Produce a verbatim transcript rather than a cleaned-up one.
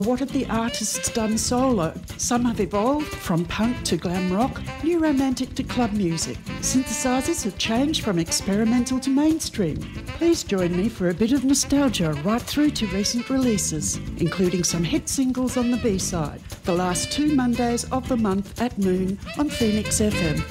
What have the artists done solo? Some have evolved from punk to glam rock, new romantic to club music. Synthesizers have changed from experimental to mainstream. Please join me for a bit of nostalgia right through to recent releases, including some hit singles on the B-side. The last two Mondays of the month at noon on Phoenix F M.